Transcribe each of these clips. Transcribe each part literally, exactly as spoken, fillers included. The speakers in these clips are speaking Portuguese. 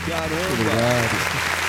Caramba!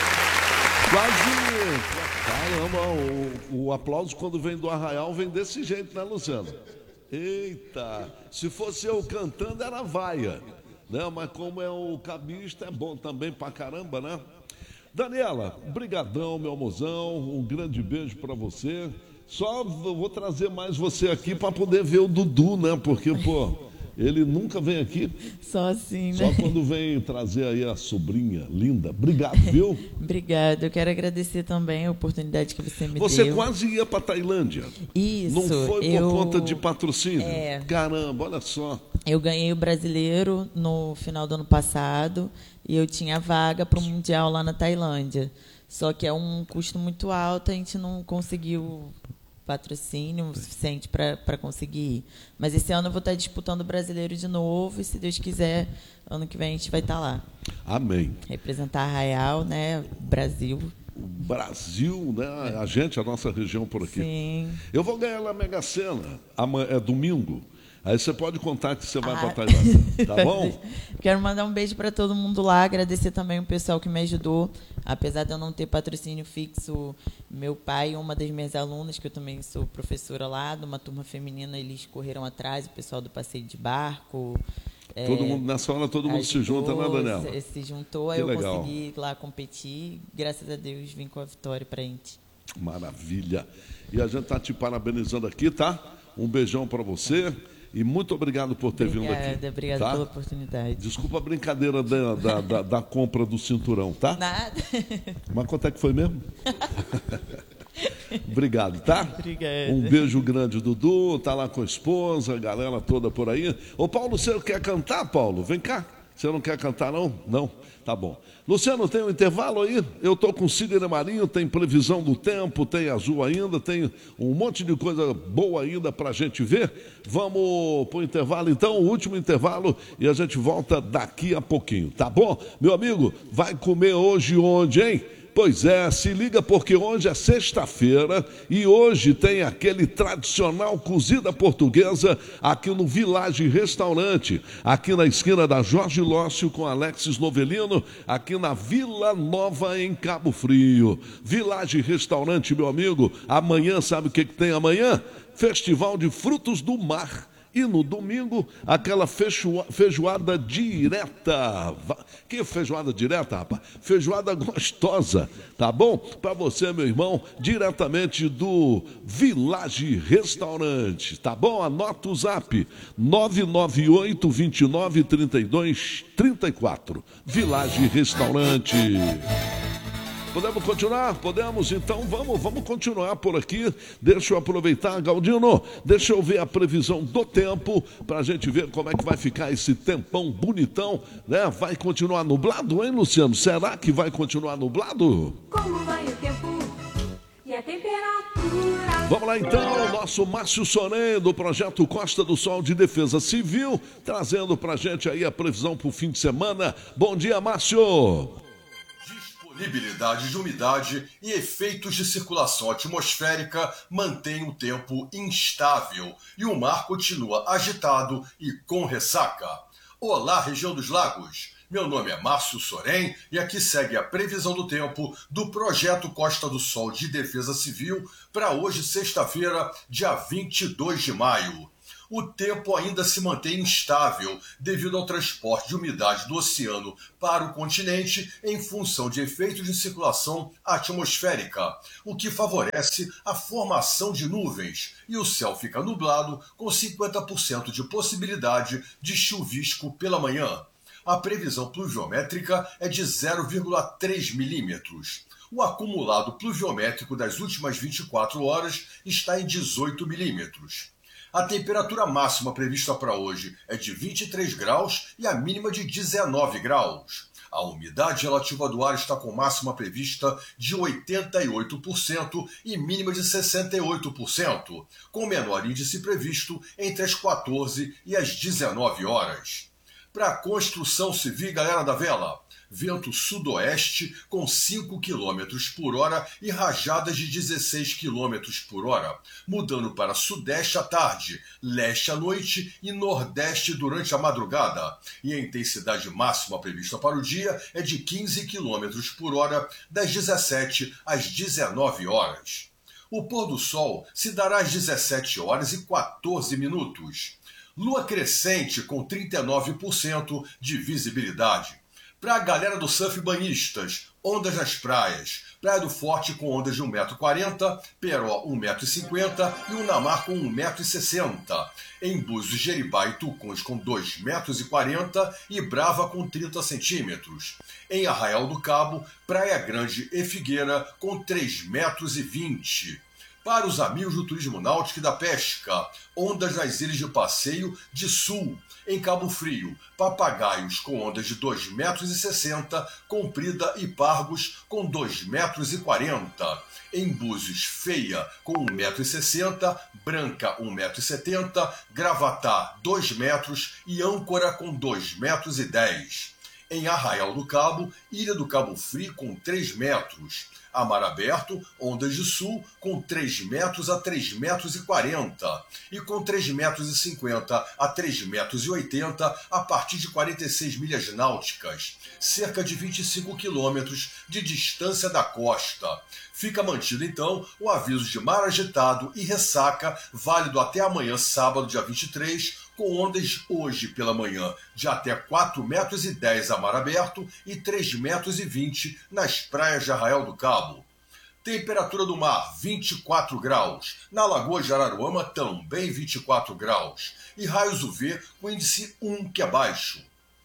Quase... Caramba, o, o aplauso quando vem do Arraial vem desse jeito, né, Luciano? Eita! Se fosse eu cantando, era vaia. Né? Mas como é o cabista, é bom também pra caramba, né? Daniela, brigadão, meu mozão. Um grande beijo pra você. Só vou trazer mais você aqui pra poder ver o Dudu, né? Porque, pô... Ele nunca vem aqui. Só assim, né? Só quando vem trazer aí a sobrinha linda. Obrigado, viu? Obrigado. Eu quero agradecer também a oportunidade que você me você deu. Você quase ia para Tailândia. Isso. Não foi por eu... conta de patrocínio? É. Caramba, olha só. Eu ganhei o brasileiro no final do ano passado e eu tinha vaga para o Mundial lá na Tailândia. Só que é um custo muito alto, a gente não conseguiu patrocínio suficiente para conseguir ir. Mas esse ano eu vou estar disputando o brasileiro de novo e, se Deus quiser, ano que vem a gente vai estar lá. Amém. Representar Arraial, né? Brasil. O Brasil, né? A gente, a nossa região por aqui. Sim. Eu vou ganhar na Mega Sena, amanhã, é domingo. Aí você pode contar que você vai ah. para Tailândia, tá bom? Quero mandar um beijo para todo mundo lá, agradecer também o pessoal que me ajudou. Apesar de eu não ter patrocínio fixo, meu pai e uma das minhas alunas, que eu também sou professora lá, de uma turma feminina, eles correram atrás, o pessoal do passeio de barco. Todo é, mundo, nessa hora todo mundo se junta, né, Daniela? Se, se juntou, aí eu legal. consegui lá competir. Graças a Deus vim com a vitória para a gente. Maravilha. E a gente está te parabenizando aqui, tá? Um beijão para você. E muito obrigado por ter obrigada, vindo aqui. Obrigada tá? pela oportunidade. Desculpa a brincadeira da, da, da, da compra do cinturão, tá? Nada. Mas quanto é que foi mesmo? Obrigado, tá? Obrigada. Um beijo grande, Dudu. Tá lá com a esposa, a galera toda por aí. Ô, Paulo, você quer cantar, Paulo? Vem cá. Você não quer cantar, não? Não? Tá bom. Luciano, tem um intervalo aí? Eu tô com Sidney Marinho, tem previsão do tempo, tem azul ainda, tem um monte de coisa boa ainda pra gente ver. Vamos pro intervalo, então, o último intervalo, e a gente volta daqui a pouquinho, tá bom? Meu amigo, vai comer hoje onde, hein? Pois é, se liga porque hoje é sexta-feira e hoje tem aquele tradicional cozida portuguesa aqui no Village Restaurante, aqui na esquina da Jorge Lócio com Alexis Novelino, aqui na Vila Nova em Cabo Frio. Village Restaurante, meu amigo, amanhã sabe o que, que tem amanhã? Festival de Frutos do Mar. E no domingo, aquela feijoada direta. Que feijoada direta, rapaz? Feijoada gostosa, tá bom? Para você, meu irmão, diretamente do Village Restaurante, tá bom? Anota o zap, nove nove oito, dois nove, três dois três quatro. Village Restaurante. Podemos continuar? Podemos? Então vamos, vamos continuar por aqui. Deixa eu aproveitar, Galdino, deixa eu ver a previsão do tempo para a gente ver como é que vai ficar esse tempão bonitão, né? Vai continuar nublado, hein, Luciano? Será que vai continuar nublado? Como vai o tempo e a temperatura? Vamos lá então, nosso Márcio Soren do Projeto Costa do Sol de Defesa Civil, trazendo para a gente aí a previsão para o fim de semana. Bom dia, Márcio! Disponibilidade de umidade e efeitos de circulação atmosférica mantêm o tempo instável e o mar continua agitado e com ressaca. Olá, região dos lagos! Meu nome é Márcio Soren e aqui segue a previsão do tempo do Projeto Costa do Sol de Defesa Civil para hoje, sexta-feira, dia vinte e dois de maio. O tempo ainda se mantém instável devido ao transporte de umidade do oceano para o continente em função de efeitos de circulação atmosférica, o que favorece a formação de nuvens, e o céu fica nublado com cinquenta por cento de possibilidade de chuvisco pela manhã. A previsão pluviométrica é de zero vírgula três milímetros. O acumulado pluviométrico das últimas vinte e quatro horas está em dezoito milímetros. A temperatura máxima prevista para hoje é de vinte e três graus e a mínima de dezenove graus. A umidade relativa do ar está com máxima prevista de oitenta e oito por cento e mínima de sessenta e oito por cento, com menor índice previsto entre as quatorze e as dezenove horas. Para a construção civil, galera da vela, vento sudoeste com cinco quilômetros por hora e rajadas de dezesseis quilômetros por hora, mudando para sudeste à tarde, leste à noite e nordeste durante a madrugada. E a intensidade máxima prevista para o dia é de quinze quilômetros por hora, das dezessete às dezenove horas. O pôr do sol se dará às dezessete horas e quatorze minutos. Lua crescente com trinta e nove por cento de visibilidade. Para a galera do surf banhistas, ondas nas praias. Praia do Forte com ondas de um metro e quarenta, Peró um metro e cinquenta e Unamar com um metro e sessenta. Em Búzios, Jeribá e Tucuns com dois metros e quarenta e Brava com trinta centímetros. Em Arraial do Cabo, Praia Grande e Figueira com três metros e vinte. Para os amigos do turismo náutico e da pesca, ondas nas ilhas de passeio de sul. Em Cabo Frio, papagaios com ondas de dois metros e sessenta, comprida e pargos com dois metros e quarenta. Em Búzios, feia com um metro e sessenta, branca um metro e setenta, gravatá dois metros e âncora com dois metros e dez. Em Arraial do Cabo, Ilha do Cabo Frio com três metros. A mar aberto, ondas de sul com três metros a três metros e quarenta e com três metros e cinquenta a três metros e oitenta a partir de quarenta e seis milhas náuticas, cerca de vinte e cinco quilômetros de distância da costa. Fica mantido então o aviso de mar agitado e ressaca, válido até amanhã, sábado, dia vinte e três, com ondas hoje pela manhã de até quatro metros e dez a mar aberto e três metros e vinte nas praias de Arraial do Cabo. Temperatura do mar, vinte e quatro graus. Na Lagoa de Araruama, também vinte e quatro graus. E raios U V com índice um, que é baixo.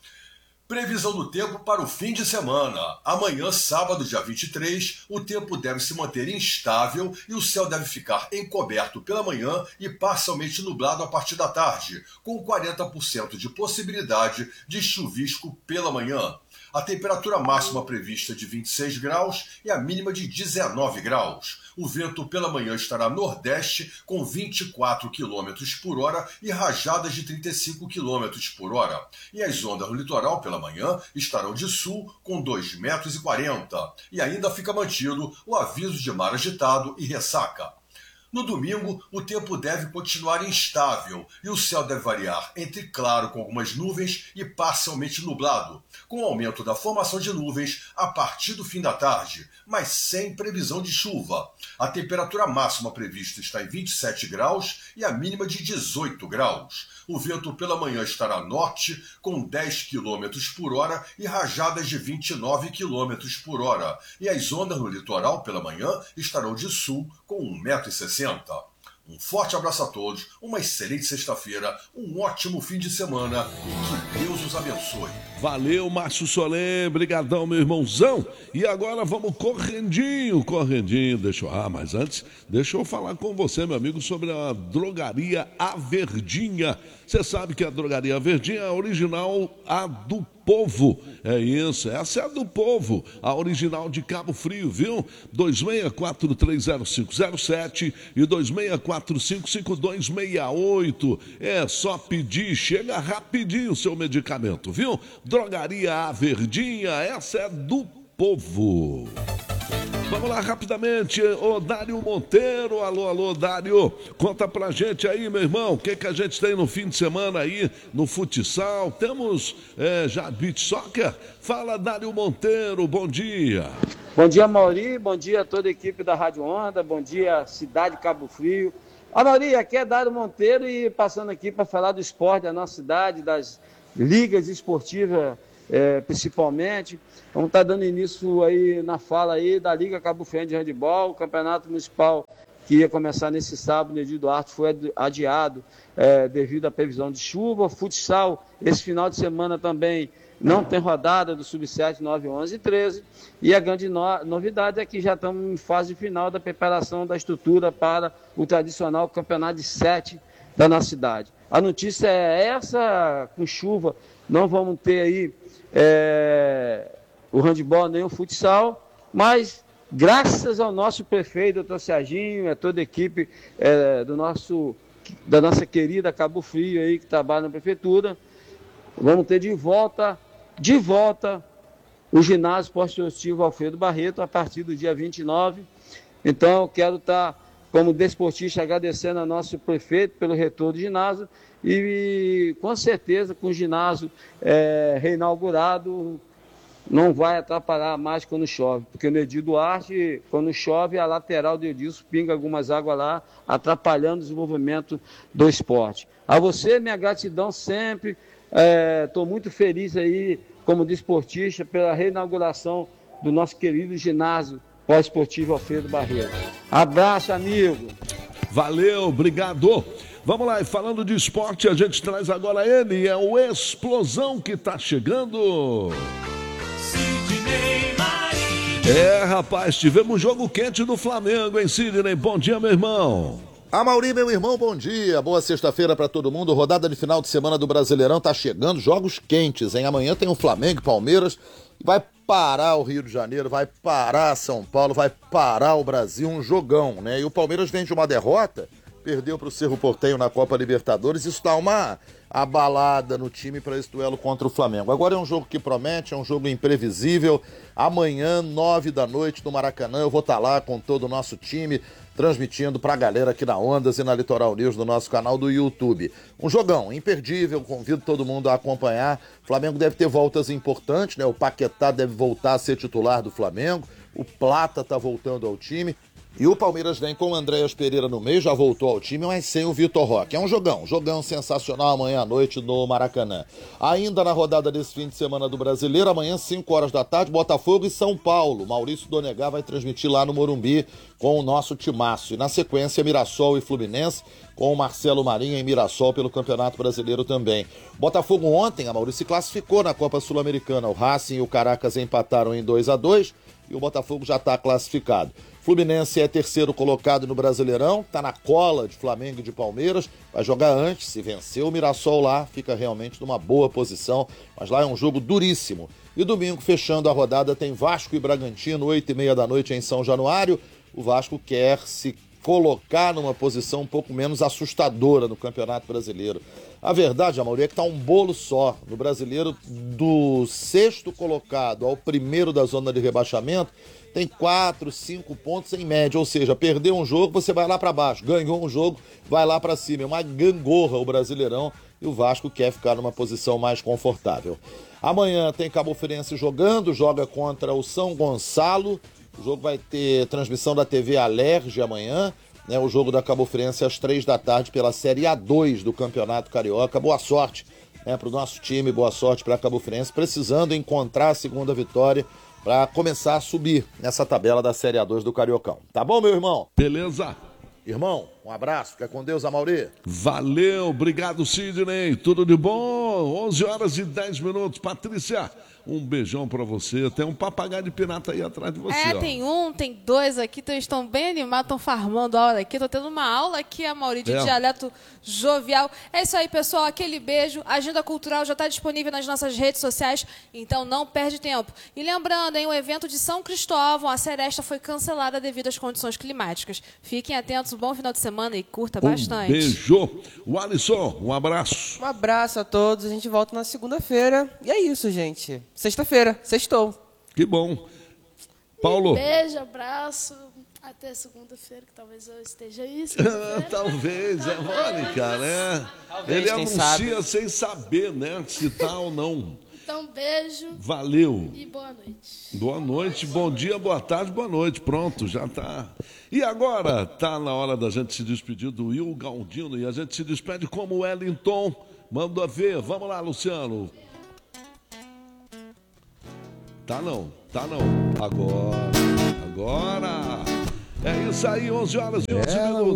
Previsão do tempo para o fim de semana. Amanhã, sábado, dia vinte e três, o tempo deve se manter instável e o céu deve ficar encoberto pela manhã e parcialmente nublado a partir da tarde, com quarenta por cento de possibilidade de chuvisco pela manhã. A temperatura máxima prevista é de vinte e seis graus e a mínima de dezenove graus. O vento pela manhã estará nordeste com vinte e quatro quilômetros por hora e rajadas de trinta e cinco quilômetros por hora. E as ondas no litoral pela manhã estarão de sul com dois metros e quarenta. E ainda fica mantido o aviso de mar agitado e ressaca. No domingo, o tempo deve continuar instável e o céu deve variar entre claro com algumas nuvens e parcialmente nublado, com aumento da formação de nuvens a partir do fim da tarde, mas sem previsão de chuva. A temperatura máxima prevista está em vinte e sete graus e a mínima de dezoito graus. O vento pela manhã estará norte com dez quilômetros por hora e rajadas de vinte e nove quilômetros por hora. E as ondas no litoral pela manhã estarão de sul com um metro e sessenta. Um forte abraço a todos, uma excelente sexta-feira, um ótimo fim de semana e que Deus os abençoe. Valeu, Márcio Solé, brigadão, meu irmãozão. E agora vamos correndinho, correndinho. Deixa eu... Ah, mas antes, deixa eu falar com você, meu amigo, sobre a drogaria A Verdinha. Você sabe que a drogaria A Verdinha é a original, a do povo. É isso, essa é a do povo, a original de Cabo Frio, viu? dois seis quatro três zero cinco zero sete e dois seis quatro cinco cinco dois seis oito. É só pedir, chega rapidinho o seu medicamento, viu? Drogaria A Verdinha, essa é do povo. Vamos lá rapidamente, ô Dário Monteiro, alô, alô, Dário, conta pra gente aí, meu irmão, o que que a gente tem no fim de semana aí, no futsal, temos é, já beach soccer? Fala, Dário Monteiro, bom dia. Bom dia, Mauri, bom dia a toda a equipe da Rádio Onda, bom dia, cidade de Cabo Frio. A Mauri, aqui é Dário Monteiro e passando aqui para falar do esporte da nossa cidade, das ligas esportivas, É, principalmente. Vamos estar dando início aí na fala aí da Liga Cabo Friense de Handebol, o campeonato municipal que ia começar nesse sábado, Nedir Duarte, foi adiado é, devido à previsão de chuva. Futsal, esse final de semana também não tem rodada do sub sete, nove, onze e treze. E a grande no- novidade é que já estamos em fase final da preparação da estrutura para o tradicional campeonato de sete da nossa cidade. A notícia é essa, com chuva, não vamos ter aí É, o handebol nem o futsal, mas graças ao nosso prefeito, doutor Serginho, a toda a equipe é, do nosso, da nossa querida Cabo Frio aí, que trabalha na prefeitura, vamos ter de volta, de volta, o ginásio esportivo Alfredo Barreto a partir do dia vinte e nove. Então, eu quero estar, como desportista, agradecendo ao nosso prefeito pelo retorno do ginásio e, com certeza, com o ginásio é, reinaugurado, não vai atrapalhar mais quando chove, porque no Edir Duarte, quando chove, a lateral do Edilson pinga algumas águas lá, atrapalhando o desenvolvimento do esporte. A você, minha gratidão sempre, estou é, muito feliz aí, como desportista, pela reinauguração do nosso querido ginásio pós-esportivo Alfredo Barreto. Abraço, amigo. Valeu, obrigado. Vamos lá, e falando de esporte, a gente traz agora ele, é o Explosão que está chegando. É, rapaz, tivemos um jogo quente do Flamengo, hein, Sidney? Bom dia, meu irmão. Amaury, meu irmão, bom dia. Boa sexta-feira pra todo mundo. Rodada de final de semana do Brasileirão tá chegando. Jogos quentes, hein? Amanhã tem o Flamengo e Palmeiras. Vai parar o Rio de Janeiro, vai parar São Paulo, vai parar o Brasil. Um jogão, né? E o Palmeiras vem de uma derrota, perdeu pro Cerro Porteño na Copa Libertadores. Isso dá uma abalada no time para esse duelo contra o Flamengo. Agora é um jogo que promete, é um jogo imprevisível. Amanhã, nove da noite, no Maracanã, eu vou estar lá com todo o nosso time, transmitindo pra galera aqui na Ondas e na Litoral News, no nosso canal do YouTube. Um jogão imperdível, convido todo mundo a acompanhar. O Flamengo deve ter voltas importantes, né? O Paquetá deve voltar a ser titular do Flamengo, o Plata tá voltando ao time. E o Palmeiras vem com o Andréas Pereira no meio, já voltou ao time, mas sem o Vitor Roque. É um jogão, jogão sensacional amanhã à noite no Maracanã. Ainda na rodada desse fim de semana do Brasileiro, amanhã, cinco horas da tarde, Botafogo e São Paulo. Maurício Donegar vai transmitir lá no Morumbi com o nosso timaço. E na sequência, Mirassol e Fluminense, com o Marcelo Marinho em Mirassol pelo Campeonato Brasileiro também. Botafogo ontem, a Maurício, se classificou na Copa Sul-Americana. O Racing e o Caracas empataram em dois a dois e o Botafogo já está classificado. Fluminense é terceiro colocado no Brasileirão, está na cola de Flamengo e de Palmeiras, vai jogar antes, se vencer o Mirassol lá, fica realmente numa boa posição, mas lá é um jogo duríssimo. E domingo, fechando a rodada, tem Vasco e Bragantino, oito e meia da noite em São Januário. O Vasco quer se colocar numa posição um pouco menos assustadora no Campeonato Brasileiro. A verdade, Amaury, é que está um bolo só. No Brasileiro, do sexto colocado ao primeiro da zona de rebaixamento, tem quatro, cinco pontos em média, ou seja, perdeu um jogo, você vai lá para baixo, ganhou um jogo, vai lá para cima. É uma gangorra o Brasileirão e o Vasco quer ficar numa posição mais confortável. Amanhã tem Cabo Friense jogando, joga contra o São Gonçalo. O jogo vai ter transmissão da T V Alerj amanhã, né? O jogo da Cabo Friense às três da tarde pela Série A dois do Campeonato Carioca. Boa sorte, né, para o nosso time, boa sorte para Cabo Friense, precisando encontrar a segunda vitória para começar a subir nessa tabela da Série A dois do Cariocão. Tá bom, meu irmão? Beleza. Irmão, um abraço, fica com Deus, Amaury. Valeu, obrigado, Sidney. Tudo de bom? onze horas e dez minutos. Patrícia, um beijão pra você. Tem um papagaio de pirata aí atrás de você. É, ó. tem um, tem dois aqui, então eles estão bem animados, estão farmando a hora aqui. Tô tendo uma aula aqui, Amaury, de É. dialeto jovial. É isso aí, pessoal, aquele beijo. A agenda cultural já está disponível nas nossas redes sociais, então não perde tempo. E lembrando, hein, o evento de São Cristóvão, a Seresta, foi cancelada devido às condições climáticas. Fiquem atentos, um bom final de semana e curta Um bastante. beijo. O Alisson, um abraço. Um abraço a todos, a gente volta na segunda-feira. E é isso, gente. Sexta-feira, sextou. Que bom. Paulo. Beijo, abraço. Até segunda-feira, que talvez eu esteja aí. Talvez, é Mônica, né? Talvez, Ele quem anuncia sabe. sem saber, né? Se tá ou não. Então, beijo Valeu. e boa noite. Boa noite, bom dia, boa tarde, boa noite. Pronto, já tá. E agora tá na hora da gente se despedir do Will Galdino. E a gente se despede como Wellington. Manda ver. Vamos lá, Luciano. Tá não, tá não. Agora, agora. É isso aí, onze horas e onze minutos.